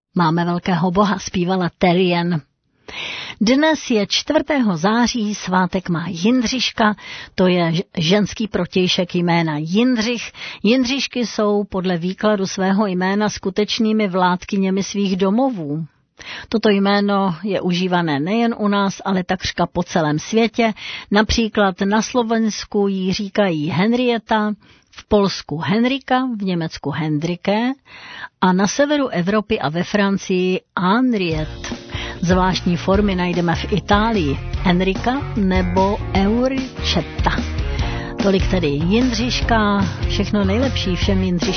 Máme velkého boha, zpívala Terrien. Dnes je 4. září, svátek má Jindřiška, to je ženský protějšek jména Jindřich. Jindřišky jsou podle výkladu svého jména skutečnými vládkyněmi svých domovů. Toto jméno je užívané nejen u nás, ale takřka po celém světě. Například na Slovensku jí říkají Henrieta, v Polsku Henrika, v Německu Hendrike a na severu Evropy a ve Francii Henriette. Zvláštní formy najdeme v Itálii Enrika nebo Euricetta. Tolik tedy Jindřiška, všechno nejlepší všem Jindřiškám.